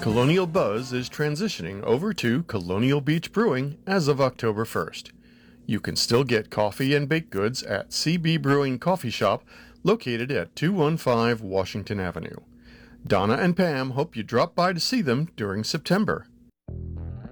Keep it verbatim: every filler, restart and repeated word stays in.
Colonial Buzz is transitioning over to Colonial Beach Brewing as of October first. You can still get coffee and baked goods at C B Brewing Coffee Shop, located at two one five Washington Avenue. Donna and Pam hope you drop by to see them during September.